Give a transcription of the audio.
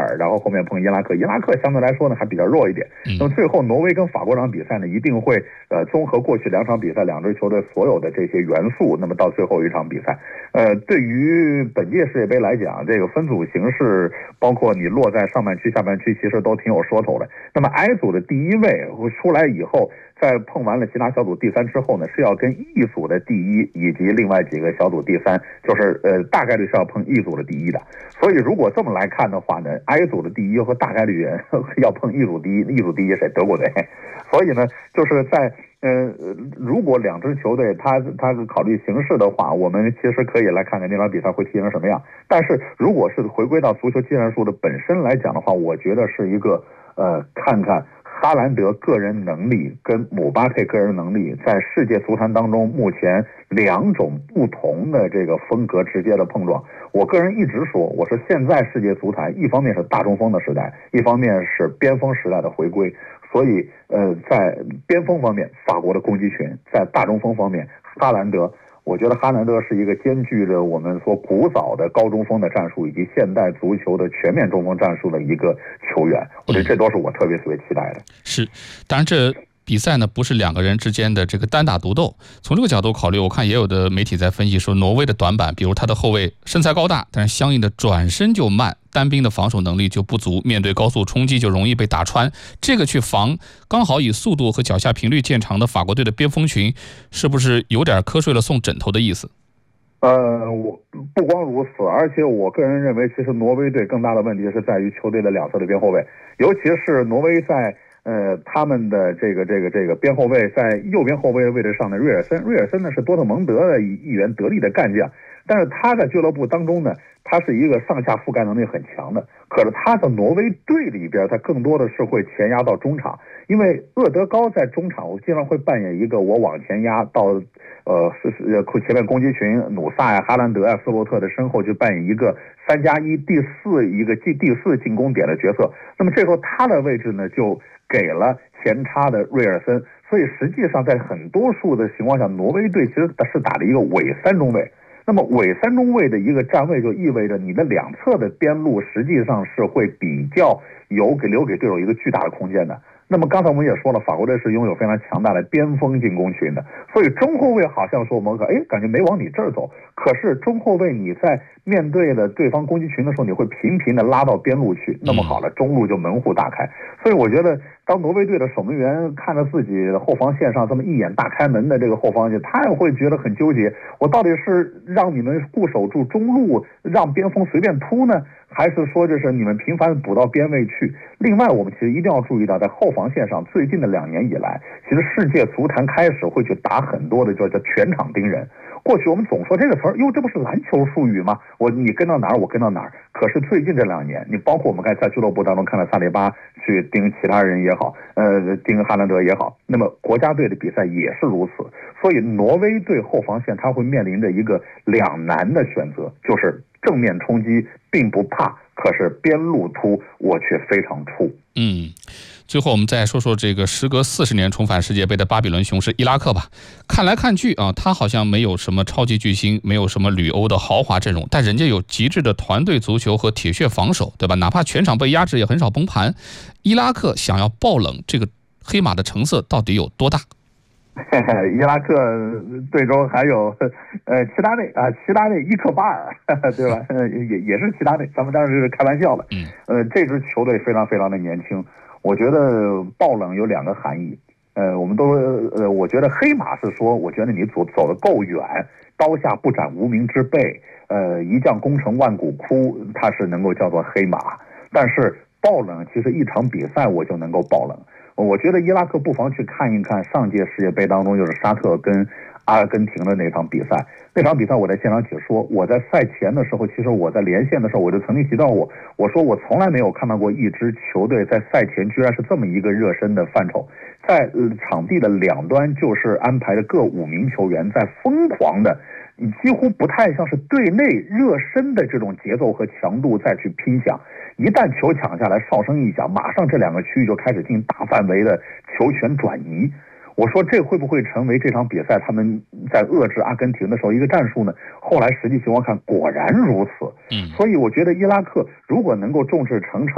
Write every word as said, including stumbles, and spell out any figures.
尔，然后后面碰伊拉克，伊拉克相对来说呢还比较弱一点。那么最后挪威跟法国这场比赛呢，一定会呃综合过去两场比赛两支球队所有的这些元素，那么到最后一场比赛，呃，对于本届世界杯来讲，这个分组形式包括你落在上半区、下半区，其实都挺有说头的。那么 I 组的第一位出来以后，在碰完了其他小组第三之后呢，是要跟 E 组的第一以及另外几个小组第三，就是呃大概率是要碰 E 组的第一的。所以如果这么来看的话呢 ，I 组的第一和大概率要碰 E 组第一 ，E 组第一谁？德国队。所以呢，就是在呃，如果两支球队他他考虑形势的话，我们其实可以来看看那场比赛会踢成什么样。但是如果是回归到足球技战术的本身来讲的话，我觉得是一个呃，看看哈兰德个人能力跟姆巴佩个人能力在世界足坛当中目前两种不同的这个风格直接的碰撞。我个人一直说，我说现在世界足坛一方面是大中锋的时代，一方面是边锋时代的回归。所以呃，在边锋方面，法国的攻击群；在大中锋方面，哈兰德。我觉得哈兰德是一个兼具着我们说古早的高中锋的战术以及现代足球的全面中锋战术的一个球员，我觉得这都是我特别特别期待的。 是，当然这比赛呢不是两个人之间的这个单打独斗。从这个角度考虑，我看也有的媒体在分析说，挪威的短板，比如他的后卫身材高大，但是相应的转身就慢，单兵的防守能力就不足，面对高速冲击就容易被打穿。这个去防刚好以速度和脚下频率见长的法国队的边锋群，是不是有点瞌睡了送枕头的意思？ 呃，我不光如此，而且我个人认为，其实挪威队更大的问题是在于球队的两侧的边后卫，尤其是挪威在呃他们的这个这个这个边后卫在右边后卫位置上的瑞尔森，瑞尔森呢是多特蒙德的一员得力的干将，但是他在俱乐部当中呢，他是一个上下覆盖能力很强的，可是他在挪威队里边，他更多的是会前压到中场，因为厄德高在中场，我经常会扮演一个我往前压到呃是是前面攻击群努萨呀、哈兰德呀、斯洛特的身后，就扮演一个三加一第四一个第第四进攻点的角色。那么这时候他的位置呢，就给了前插的瑞尔森，所以实际上在很多数的情况下，挪威队其实是打了一个伪三中卫。那么伪三中卫的一个站位就意味着你的两侧的边路实际上是会比较有给留给队友一个巨大的空间的。那么刚才我们也说了，法国队是拥有非常强大的边锋进攻群的，所以中后卫好像说我们哎感觉没往你这儿走，可是中后卫你在面对了对方攻击群的时候，你会频频的拉到边路去，那么好了，中路就门户大开。所以我觉得当挪威队的守门员看着自己的后防线上这么一眼大开门的这个后防线，他也会觉得很纠结，我到底是让你们固守住中路，让边锋随便突呢，还是说就是你们频繁地补到边位去？另外我们其实一定要注意到，在后防线上最近的两年以来，其实世界足坛开始会去打很多的叫叫全场盯人。过去我们总说这个词儿，哟，这不是篮球术语吗？我你跟到哪儿，我跟到哪儿。可是最近这两年，你包括我们刚才在俱乐部当中看到萨利巴去盯其他人也好，呃，盯哈兰德也好，那么国家队的比赛也是如此。所以挪威队后防线他会面临着一个两难的选择，就是正面冲击并不怕，可是边路突我却非常怵。 嗯。最后我们再说说这个时隔四十年重返世界杯的巴比伦雄狮伊拉克吧。看来看去啊，他好像没有什么超级巨星，没有什么旅欧的豪华阵容，但人家有极致的团队足球和铁血防守，对吧？哪怕全场被压制也很少崩盘。伊拉克想要爆冷，这个黑马的成色到底有多大？ 伊拉克队中还有呃齐达内啊，齐达内伊克巴尔，对吧？也也是齐达内，咱们当然是开玩笑了。 嗯， 呃，这支球队非常非常的年轻。我觉得爆冷有两个含义，呃，我们都呃，我觉得黑马是说，我觉得你走走得够远，刀下不斩无名之辈，呃，一将功成万骨枯，它是能够叫做黑马。但是爆冷其实一场比赛我就能够爆冷。我觉得伊拉克不妨去看一看上届世界杯当中就是沙特跟阿根廷的那场比赛。那场比赛我在现场解说，我在赛前的时候，其实我在连线的时候我就曾经提到过，我说我从来没有看到过一支球队在赛前居然是这么一个热身的范畴，在、呃、场地的两端就是安排着各五名球员在疯狂的，你几乎不太像是队内热身的这种节奏和强度再去拼抢。一旦球抢下来，哨声一响，马上这两个区域就开始进行大范围的球权转移。我说这会不会成为这场比赛他们在遏制阿根廷的时候一个战术呢？后来实际情况看，果然如此。 嗯， 所以我觉得伊拉克如果能够众志成城